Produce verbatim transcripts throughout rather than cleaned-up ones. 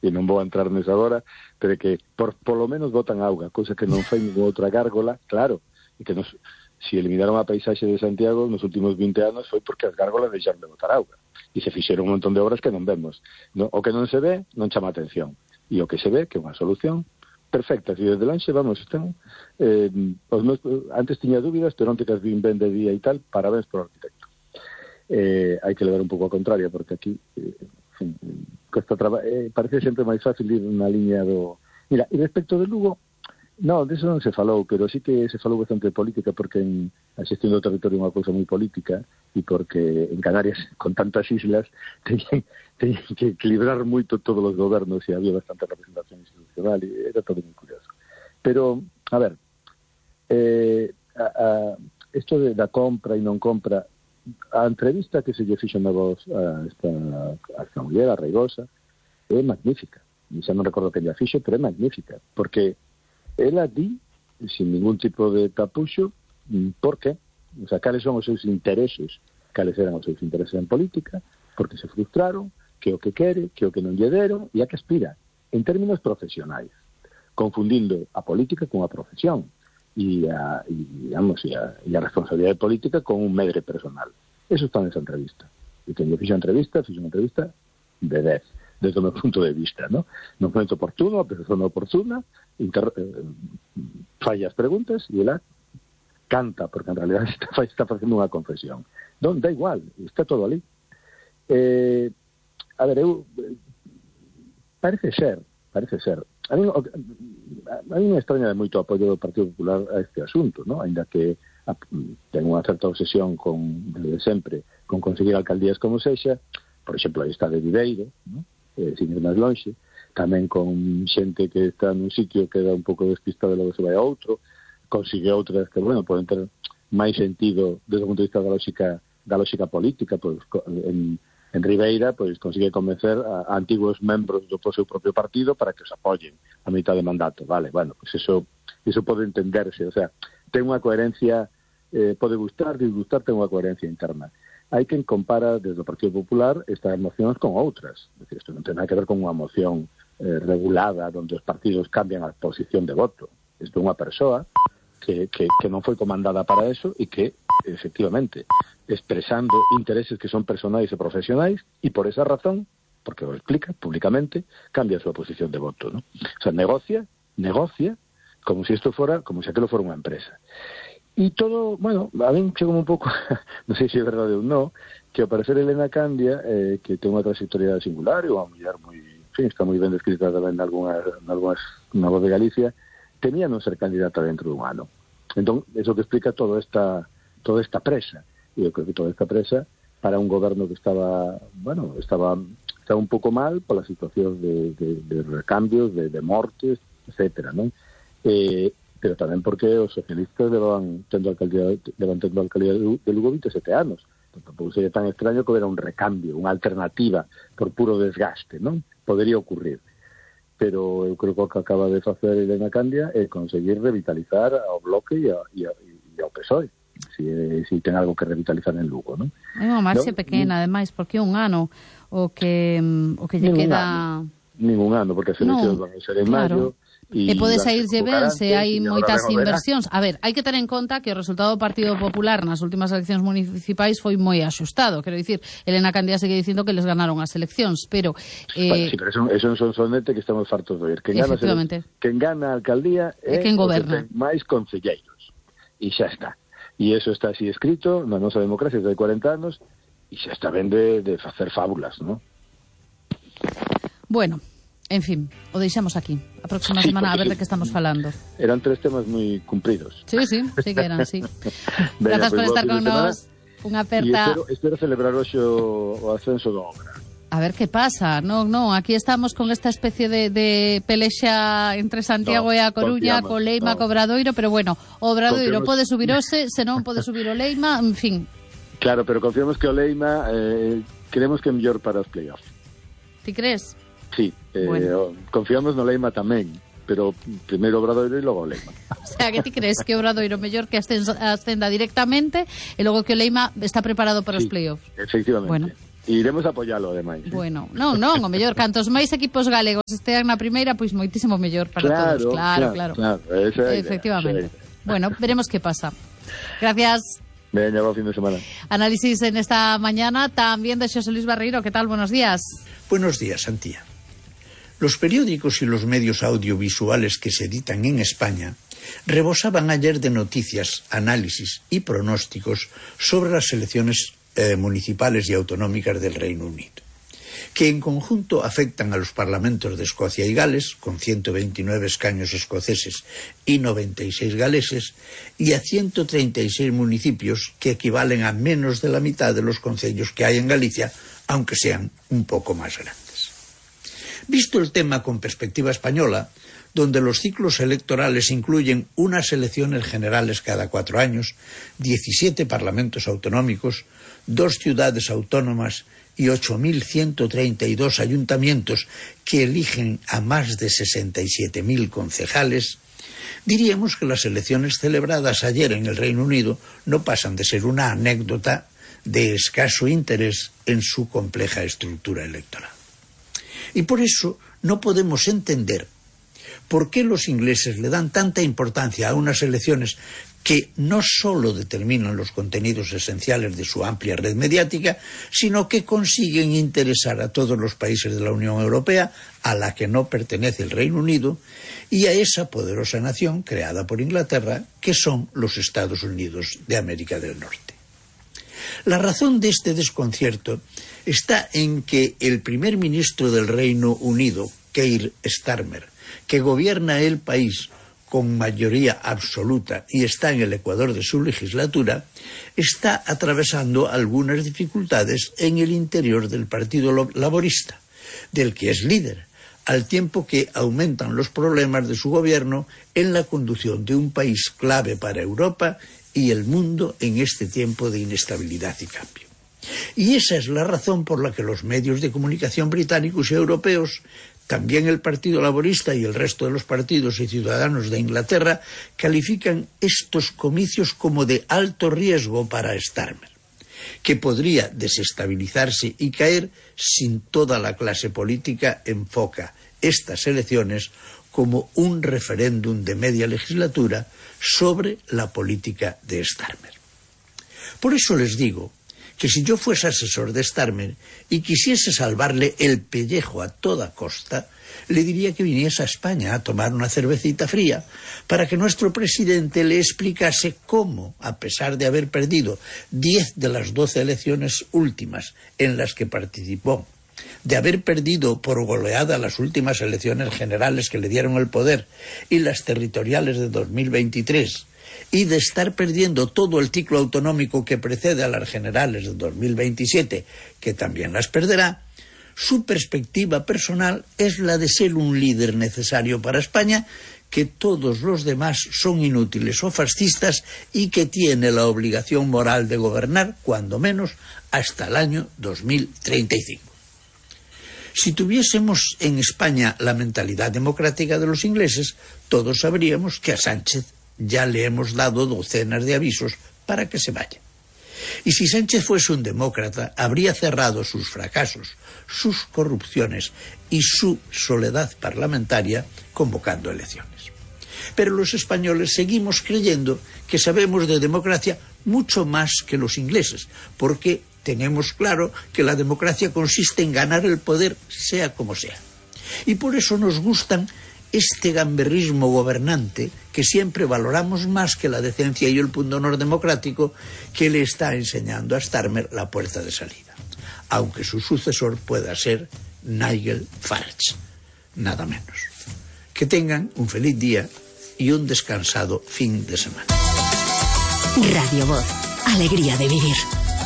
e non vou a entrar nesa agora, pero que por, por lo menos botan auga, cousa que non fai ninguna outra gárgola, claro, e que nos, si eliminaron a paisaxe de Santiago nos últimos vinte anos foi porque as gárgolas deixaron de botar auga, e se fixeron un montón de obras que non vemos. No, o que non se ve non chama atención, e o que se ve, que é unha solución perfecta, si desde lanxe, vamos, están eh, os meus, antes tiña dúbidas, pero onte que as vin ben de día e tal, parabéns por arquitecto. Eh, hai que levar un pouco a contraria, porque aquí eh, en fin, costa traba, eh, parece sempre máis fácil ir na liña do... Mira, e respecto de Lugo, non, deso non se falou, pero sí que se falou bastante de política, porque en a xestión do territorio é unha cousa moi política, e porque en Canarias, con tantas islas, teñen, teñen que equilibrar moito todos os gobernos, e había bastante representación institucional, e era todo moi curioso. Pero, a ver, eh, a, a, esto de, da compra e non compra, a entrevista que se lle fixo na voz a esta, a esta muller, a Reigosa, é magnífica. E xa non recordo que lle fixo, pero é magnífica, porque ela di, sin ningún tipo de tapuxo, por qué, o sea, cales son os seus intereses, cales eran os seus intereses en política, porque se frustraron, que o que quere, que o que non lle deron, e a que aspira, en términos profesionais, confundindo a política con a profesión, e a, y, digamos, y a, y a responsabilidade política con un medre personal. Eso está nesa entrevista. E quen lle fixo a entrevista, fixo unha entrevista de dez, desde o meu punto de vista, ¿no? No momento oportuno, a persona oportuna, inter, eh, falla as preguntas e ela canta, porque en realidad está, está facendo unha confesión. Non, da igual, está todo ali. Eh, a ver, eu, parece ser, parece ser, a mí, a mí me extraña de moito o apoio do Partido Popular a este asunto, ¿no? Ainda que a, ten unha certa obsesión con, desde sempre, con conseguir alcaldías como sexa, por exemplo, aí está de Viveiro, ¿no? Eh, sin ir máis lonxe, tamén con xente que está nun sitio que dá un pouco despistada e logo se vai a outro, consigue outras que, bueno, poden ter máis sentido desde o punto de vista da lógica, da lógica política, pois, en, en Ribeira, pois consigue convencer a, a antigos membros do seu propio partido para que os apoyen a mitad de mandato, vale, bueno, pois eso, eso pode entenderse, o sea, ten unha coherencia, eh, pode gustar, disgustar, ten unha coherencia interna. Hai quen compara desde o Partido Popular estas mocións con outras. É dicir, isto non ten nada que ver con unha moción eh, regulada onde os partidos cambian a posición de voto. Isto é unha persoa que, que, que non foi comandada para eso e que, efectivamente, expresando intereses que son personais e profesionais e por esa razón, porque o explica públicamente, cambia a súa posición de voto, ¿no? O sea, negocia, negocia como si isto fora, como si aquilo fora unha empresa. E todo, bueno, a mí chegou un pouco, non sei se é verdade ou non, que ao parecer Elena Candia, eh, que ten unha trayectoria singular, e unha muller moi, en fin, está moi ben descrita tamén en algunhas, en algunhas, na Voz de Galicia, tenía non ser candidata dentro dun ano. Entón, eso que explica toda esta, toda esta presa, e eu creo que toda esta presa, para un goberno que estaba, bueno, estaba, estaba un pouco mal pola situación de, de, de recambios, de, de mortes, etcétera, non? Eh, pero tamén porque os socialistas levan tendo a alcaldía, levan tendo a alcaldía de Lugo veintisiete anos. Tampouco sería tan extraño que hubiera un recambio, unha alternativa por puro desgaste, non? Podería ocurrir. Pero eu creo que o que acaba de facer Elena Candia é conseguir revitalizar ao Bloque e, a, e, a, e ao P S O E. Si, si ten algo que revitalizar en Lugo, non? É unha marxe ¿no? pequena, ademais, porque un ano o que o que lle queda... Ano. Ningún ano, porque as eleccións no, van a ser en claro. maio. E, e pode saírse ben se hai moitas inversións. A ver, hai que ter en conta que o resultado do Partido Popular nas últimas eleccións municipais foi moi axustado. Quero dicir, Elena Candia segue dicindo que les ganaron as eleccións, pero... Eh... Sí, pero eso, eso é un sonete que estamos fartos de oír. Quen gana, quen gana a alcaldía é quen goberna. máis concelleiros. E xa está. E eso está así escrito na nosa democracia desde cuarenta anos e xa está ben de, de facer fábulas, ¿no? Bueno... En fin, o deixamos aquí. A próxima sí, semana a ver de que estamos falando. Eran tres temas moi cumpridos. Sí, sí, sí que eran, sí. Grazas pues, por estar con nos. Unha aperta... Espero, espero celebrar hoxe o, o ascenso do Obra. A ver que pasa. Non, non, aquí estamos con esta especie de, de pelexa entre Santiago no, e a Coruña, co Leima, no. co Obradoiro, pero bueno, o Obradoiro confiamos... pode subir hoxe, se non pode subir o Leima, en fin. Claro, pero confiamos que o Leima eh, queremos que é mellor para os playoffs. Ti crees? Sí, eh, bueno. Confiamos no Leima tamén, pero primeiro Obradoiro e logo o Leima. O sea, que ti crees que Obradoiro mellor que ascenda directamente e logo que o Leima está preparado para sí, os playoffs? Efectivamente. Bueno, iremos a apoialo, ademais. Bueno, non, non, o mellor, cantos máis equipos galegos estean na primeira, pois moitísimo mellor para claro, todos. Claro, claro. claro. claro. Esa é efectivamente. Esa é. Bueno, veremos que pasa. Gracias. Veña, buen fin de semana. Análisis en esta mañana también de Xosé Luis Barreiro. ¿Qué tal? Buenos días. Buenos días, Antía. Los periódicos y los medios audiovisuales que se editan en España rebosaban ayer de noticias, análisis y pronósticos sobre las elecciones eh, municipales y autonómicas del Reino Unido, que en conjunto afectan a los parlamentos de Escocia y Gales, con ciento veintinueve escaños escoceses y noventa y seis galeses, y a ciento treinta y seis municipios que equivalen a menos de la mitad de los concellos que hay en Galicia, aunque sean un poco más grandes. Visto el tema con perspectiva española, donde los ciclos electorales incluyen unas elecciones generales cada cuatro años, diecisiete parlamentos autonómicos, dos ciudades autónomas y ocho mil ciento treinta y dos ayuntamientos que eligen a más de sesenta y siete mil concejales, diríamos que las elecciones celebradas ayer en el Reino Unido no pasan de ser una anécdota de escaso interés en su compleja estructura electoral. Y por eso no podemos entender por qué los ingleses le dan tanta importancia a unas elecciones que no solo determinan los contenidos esenciales de su amplia red mediática, sino que consiguen interesar a todos los países de la Unión Europea, a la que no pertenece el Reino Unido, y a esa poderosa nación creada por Inglaterra, que son los Estados Unidos de América del Norte. La razón de este desconcierto está en que el primer ministro del Reino Unido, Keir Starmer, que gobierna el país con mayoría absoluta y está en el ecuador de su legislatura, está atravesando algunas dificultades en el interior del Partido Laborista, del que es líder, al tiempo que aumentan los problemas de su gobierno en la conducción de un país clave para Europa y el mundo en este tiempo de inestabilidad y cambio. Y esa es la razón por la que los medios de comunicación británicos y europeos, también el Partido Laborista y el resto de los partidos y ciudadanos de Inglaterra, califican estos comicios como de alto riesgo para Starmer, que podría desestabilizarse y caer si toda la clase política enfoca estas elecciones como un referéndum de media legislatura sobre la política de Starmer. Por eso les digo que si yo fuese asesor de Starmer y quisiese salvarle el pellejo a toda costa, le diría que viniese a España a tomar una cervecita fría para que nuestro presidente le explicase cómo, a pesar de haber perdido diez de las doce elecciones últimas en las que participó, de haber perdido por goleada las últimas elecciones generales que le dieron el poder y las territoriales de dos mil veintitrés, y de estar perdiendo todo el ciclo autonómico que precede a las generales de dos mil veintisiete, que también las perderá, su perspectiva personal es la de ser un líder necesario para España, que todos los demás son inútiles o fascistas y que tiene la obligación moral de gobernar, cuando menos, hasta el año dos mil treinta y cinco. Si tuviésemos en España la mentalidad democrática de los ingleses, todos sabríamos que a Sánchez ya le hemos dado docenas de avisos para que se vaya. Y si Sánchez fuese un demócrata, habría cerrado sus fracasos, sus corrupciones y su soledad parlamentaria convocando elecciones. Pero los españoles seguimos creyendo que sabemos de democracia mucho más que los ingleses, porque tenemos claro que la democracia consiste en ganar el poder sea como sea. Y por eso nos gustan este gamberrismo gobernante que siempre valoramos más que la decencia y el pundonor democrático que le está enseñando a Starmer la puerta de salida, aunque su sucesor pueda ser Nigel Farage, nada menos. Que tengan un feliz día y un descansado fin de semana. Radio Voz, alegría de vivir.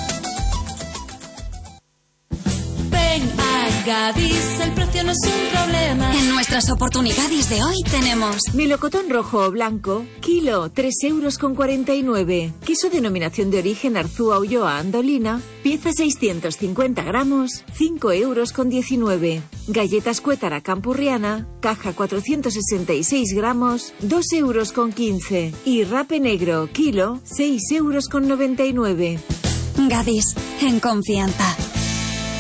Gadis, el precio no es un problema. En nuestras oportunidades de hoy tenemos melocotón rojo o blanco, kilo, tres euros con cuarenta y nueve. Queso denominación de origen Arzúa Ulloa Andolina, pieza seiscientos cincuenta gramos, cinco euros con diecinueve. Galletas Cuétara Campurriana, caja cuatrocientos sesenta y seis gramos, dos euros con quince. Y rape negro, kilo, seis euros con noventa y nueve. Gadis, en confianza.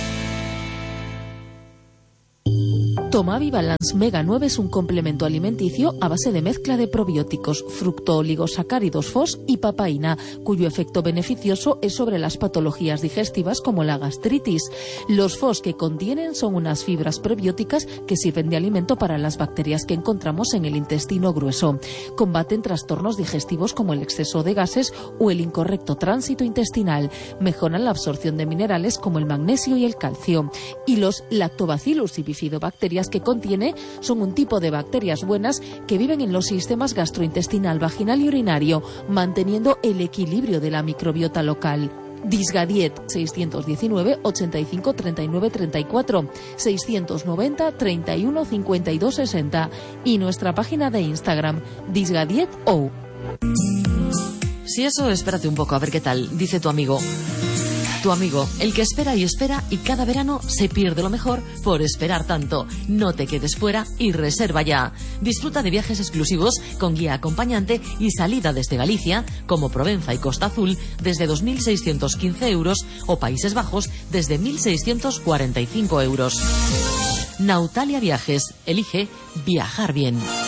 Tomavi Balance Mega nueve es un complemento alimenticio a base de mezcla de probióticos, fructooligosacáridos F O S y papaína, cuyo efecto beneficioso es sobre las patologías digestivas como la gastritis. Los F O S que contienen son unas fibras prebióticas que sirven de alimento para las bacterias que encontramos en el intestino grueso. Combaten trastornos digestivos como el exceso de gases o el incorrecto tránsito intestinal. Mejoran la absorción de minerales como el magnesio y el calcio. Y los lactobacillus y bifidobacterias que contiene son un tipo de bacterias buenas que viven en los sistemas gastrointestinal, vaginal y urinario, manteniendo el equilibrio de la microbiota local. Disgadiet seiscientos diecinueve ochenta y cinco treinta y nueve treinta y cuatro, seiscientos noventa treinta y uno cincuenta y dos sesenta y nuestra página de Instagram Disgadiet O. Si eso, espérate un poco a ver qué tal, dice tu amigo. Tu amigo, el que espera y espera y cada verano se pierde lo mejor por esperar tanto. No te quedes fuera y reserva ya. Disfruta de viajes exclusivos con guía acompañante y salida desde Galicia, como Provenza y Costa Azul, desde dos mil seiscientos quince euros o Países Bajos desde mil seiscientos cuarenta y cinco euros. Nautalia Viajes. Elige viajar bien.